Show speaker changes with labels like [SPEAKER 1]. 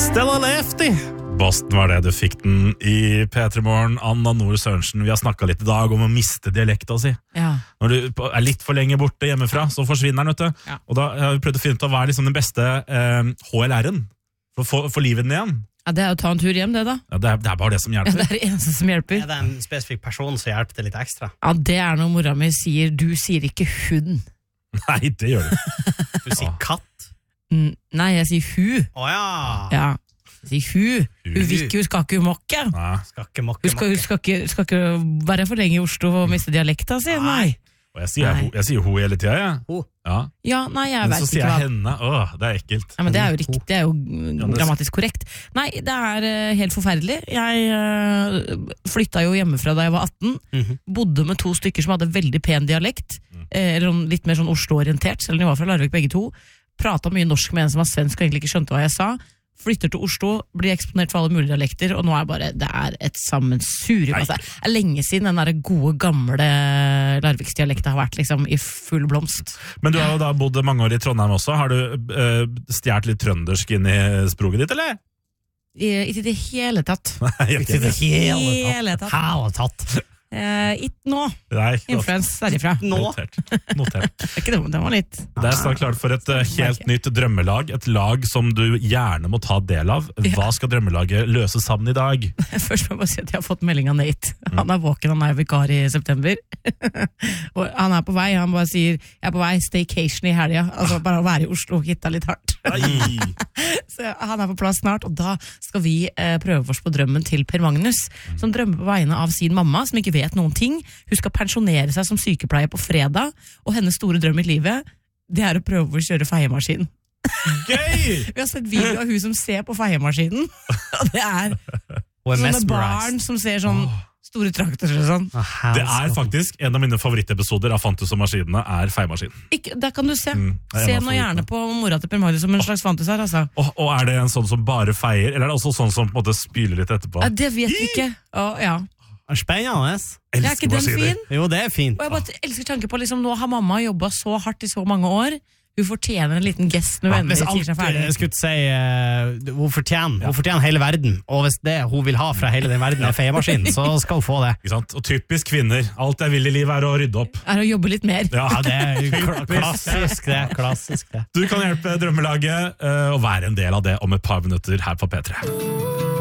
[SPEAKER 1] Stella Lefty.
[SPEAKER 2] Boston var det, du fikk den i P3 Morgen. Anna Nord Sørensen, vi har snakket litt i dag om å miste dialekta si.
[SPEAKER 3] Ja.
[SPEAKER 2] Når du er litt for lenge borte hjemmefra, så forsvinner den, vet du.
[SPEAKER 3] Ja.
[SPEAKER 2] Og da har vi prøvd å finne ut av hva er liksom den beste HLR-en for livet den igjen.
[SPEAKER 3] Ja, det er å ta en tur hjem, det da.
[SPEAKER 2] Ja, det er bare det som
[SPEAKER 3] Ja,
[SPEAKER 2] hjelper.
[SPEAKER 3] det er det eneste som hjelper.
[SPEAKER 1] Er det en spesifikk person som hjelper til litt ekstra?
[SPEAKER 3] Ja, det er når mora mi sier, du sier ikke hun.
[SPEAKER 2] Nei, det gjør du.
[SPEAKER 1] Du sier katt.
[SPEAKER 3] Nei, jeg sier hun.
[SPEAKER 1] Åja!
[SPEAKER 3] Ja, jeg sier hun. Hun vil ikke, hun skal ikke mokke.
[SPEAKER 2] Ja.
[SPEAKER 1] Skal ikke mokke
[SPEAKER 3] Hun skal ikke være for lenge i Oslo og miste dialekta si. Nei.
[SPEAKER 2] Og jeg sier hun hele tiden, ja.
[SPEAKER 1] Ho.
[SPEAKER 2] Ja.
[SPEAKER 3] Ja, nei, jeg
[SPEAKER 2] Men
[SPEAKER 3] vet
[SPEAKER 2] så sier
[SPEAKER 3] ikke hva.
[SPEAKER 2] jeg henne. Åh, det er ekkelt.
[SPEAKER 3] Ja, men det er jo riktig, det er jo grammatisk korrekt. Nei, det er helt forferdelig. Jeg flytta jo hjemmefra da jeg var 18. Bodde med 2 stykker som hadde veldig pen dialekt. Eller litt mer sånn Oslo-orientert, selv om de var fra Larvik begge to. Pratet mye norsk med en som var svensk og egentlig ikke skjønte hva jeg sa. Flytter til Oslo, blir eksponert for alle mulige dialekter, og nå er det er et sammensurium. Altså, det er lenge siden den der gode, gamle Larviksdialekta har vært liksom i full blomst.
[SPEAKER 2] Men du har jo da bodd mange år i Trondheim også. Har du stjert litt trøndersk inn i språket ditt, eller?
[SPEAKER 3] Ikke i det hele tatt.
[SPEAKER 2] Nei,
[SPEAKER 1] Ikke det hele
[SPEAKER 3] tatt.
[SPEAKER 1] tatt.
[SPEAKER 3] Ikke nå.
[SPEAKER 2] Nei,
[SPEAKER 3] Influens derifra.
[SPEAKER 1] Nå.
[SPEAKER 2] Notert.
[SPEAKER 3] Det er ikke det, det var litt.
[SPEAKER 2] Det er snart klart for et helt nytt drømmelag. Et lag som du gjerne må ta del av. Hva skal drømmelaget løse sammen i dag?
[SPEAKER 3] Først må jeg bare si at jeg har fått melding av Nate. Han er våken, han er vikar i september. Og han er på vei, han bare sier jeg er på vei, staycation i helga. Altså bare å være i Oslo og hitte litt hardt. Så han er på plass snart, og da skal vi prøve oss på drømmen til Per Magnus, som drømmer på vegne av sin mamma, som ikke vet noen ting. Hun skal pensjonere seg som sykepleier på fredag, og hennes store drøm i livet, det er å prøve å kjøre feiemaskin.
[SPEAKER 2] Gøy!
[SPEAKER 3] Vi har sett video av hun som ser på feiemaskinen, og det er sånne barn som ser sånn store traktorer og sånn.
[SPEAKER 2] Det er faktisk en av mine favorittepisoder av Fantus og maskinene er feiemaskin.
[SPEAKER 3] Der kan du se.
[SPEAKER 2] det er
[SPEAKER 3] Se
[SPEAKER 2] en av
[SPEAKER 3] nå gjerne på mora til Per Magnus som en slags fantus her, altså.
[SPEAKER 2] Og er det en sånn som bare feier, eller er det også sånn som på en måte spyler litt etterpå?
[SPEAKER 3] Ja, det vet vi ikke. Ja.
[SPEAKER 1] Spennende.
[SPEAKER 3] Er ikke den fin?
[SPEAKER 1] Jo, det er fint.
[SPEAKER 3] Og jeg bare elsker tanke på, liksom, nå har mamma jobbet så hardt i så mange år. Hun fortjener en liten gest når
[SPEAKER 1] Hvis
[SPEAKER 3] endelig sier seg ferdig.
[SPEAKER 1] jeg skulle si hun fortjener hele verden, og hvis det hun vil ha fra hele den verden er feiemaskinen, så skal hun få det.
[SPEAKER 2] Ikke sant? Og typisk kvinner. Alt jeg vil i livet er å rydde opp.
[SPEAKER 3] Er å jobbe litt mer.
[SPEAKER 2] Ja,
[SPEAKER 1] Ja, det er klassisk det.
[SPEAKER 2] Du kan hjelpe drømmelaget å være en del av det om et par minutter her på P3.